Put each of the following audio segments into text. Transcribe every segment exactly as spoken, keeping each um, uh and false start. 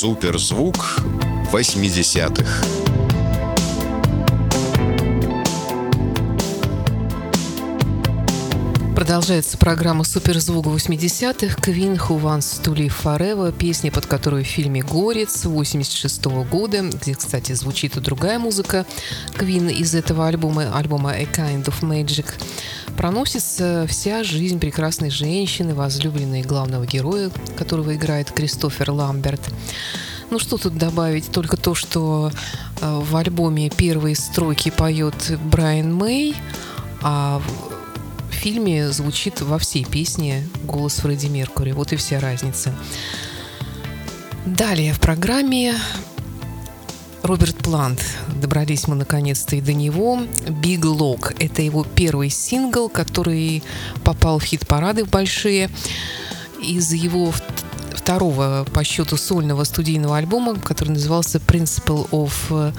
Суперзвук восьмидесятых. Продолжается программа «Суперзвук восьмидесятых». Queen «Who Wants to Live Forever», песня, под которую в фильме «Горец» восемьдесят шестого года, где, кстати, звучит и другая музыка Queen из этого альбома, альбома «A Kind of Magic», проносится вся жизнь прекрасной женщины, возлюбленной главного героя, которого играет Кристофер Ламберт. Ну что тут добавить? Только то, что в альбоме первые строки поет Брайан Мэй, а в фильме звучит во всей песне голос Фредди Меркьюри. Вот и вся разница. Далее в программе Роберт Плант. Добрались мы наконец-то и до него. Big Lock. Это его первый сингл, который попал в хит-парады большие. Из его второго по счету сольного студийного альбома, который назывался Principle of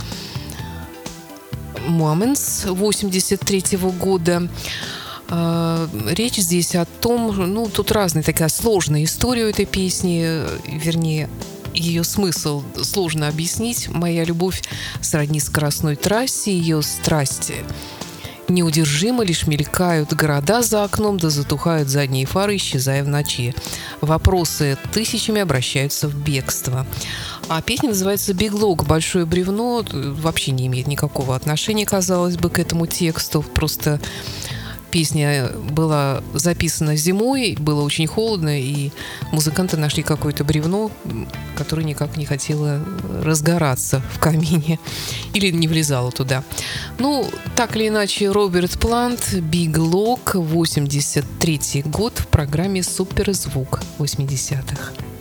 Moments восемьдесят третьего года. Речь здесь о том, ну, тут разная такая сложная история у этой песни, вернее, ее смысл сложно объяснить. Моя любовь сродни скоростной трассе, ее страсть неудержимо, лишь мелькают города за окном, да затухают задние фары, исчезая в ночи. Вопросы тысячами обращаются в бегство. А песня называется «Big Lock», «Большое бревно», вообще не имеет никакого отношения, казалось бы, к этому тексту. Просто песня была записана зимой, было очень холодно, и музыканты нашли какое-то бревно, которое никак не хотело разгораться в камине или не влезало туда. Ну, так или иначе, Роберт Плант, Big Lock, восемьдесят третий год в программе «Суперзвук восьмидесятых».